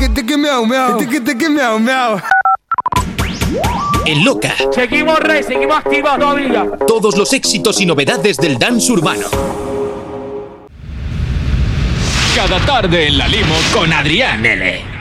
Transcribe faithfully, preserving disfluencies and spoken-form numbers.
tiki tiki miau miau, tiki tiki miau miau. En Loca. Seguimos rey, seguimos activos todavía. Todos los éxitos y novedades del dance urbano. Cada tarde en La Limo con Adrián L.